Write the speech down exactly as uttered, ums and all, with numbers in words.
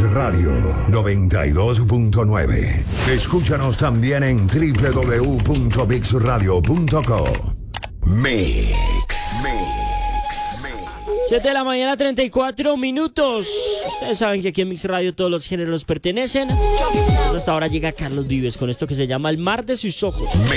Radio noventa y dos punto nueve. Escúchanos también en w w w punto mix radio punto co. Mix. siete de la mañana, treinta y cuatro minutos. Ustedes saben que aquí en Mix Radio todos los géneros pertenecen. Hasta ahora llega Carlos Vives con esto que se llama El mar de sus ojos.